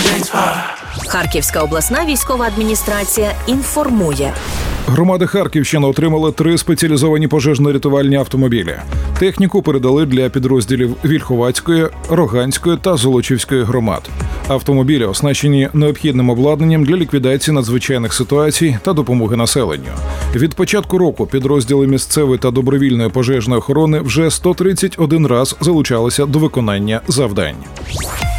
Харківська обласна військова адміністрація інформує. Громади Харківщини отримали 3 спеціалізовані пожежно-рятувальні автомобілі. Техніку передали для підрозділів Вільховацької, Роганської та Золочівської громад. Автомобілі оснащені необхідним обладнанням для ліквідації надзвичайних ситуацій та допомоги населенню. Від початку року підрозділи місцевої та добровільної пожежної охорони вже 131 раз залучалися до виконання завдань.